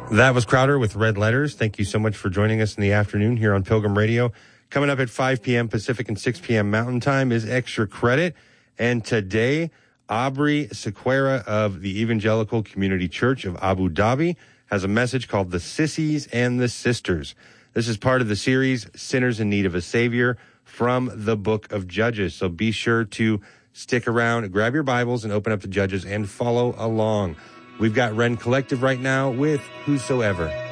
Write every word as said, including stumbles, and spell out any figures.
That was Crowder with Red Letters. Thank you so much for joining us in the afternoon here on Pilgrim Radio. Coming up at five p.m. Pacific and six p.m. Mountain Time is Extra Credit. And today, Aubrey Sequeira of the Evangelical Community Church of Abu Dhabi has a message called The Sissies and the Sisters. This is part of the series, Sinners in Need of a Savior, from the Book of Judges. So be sure to stick around, grab your Bibles, and open up the Judges and follow along. We've got Ren Collective right now with Whosoever.